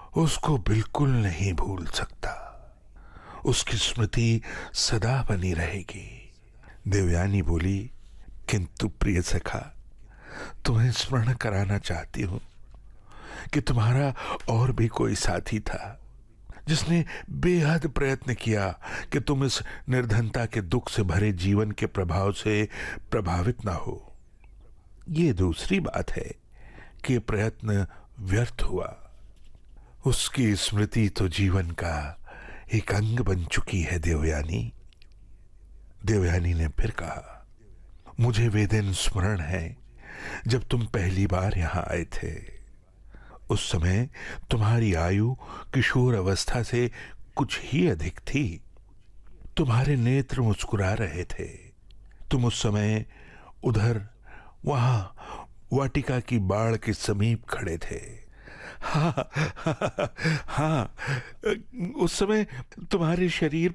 उसको बिल्कुल नहीं भूल सकता। उसकी स्मृति सदा बनी रहेगी। देवयानी बोली, किंतु प्रिय सखा, तुम्हें स्मरण कराना चाहती हूं कि तुम्हारा और भी कोई साथी था जिसने बेहद प्रयत्न किया कि तुम इस निर्धनता के दुख से भरे जीवन के प्रभाव से प्रभावित ना हो। ये दूसरी बात है कि प्रयत्न व्यर्थ हुआ। उसकी स्मृति तो जीवन का एक अंग बन चुकी है देवयानी। देवयानी ने फिर कहा, मुझे वे दिन स्मरण है जब तुम पहली बार यहां आए थे। उस समय तुम्हारी आयु किशोर अवस्था से कुछ ही अधिक थी। तुम्हारे नेत्र मुस्कुरा रहे थे। तुम उस समय उधर वहां वाटिका की बाड़ के समीप खड़े थे। हाँ, हाँ, हाँ, उस समय तुम्हारे शरीर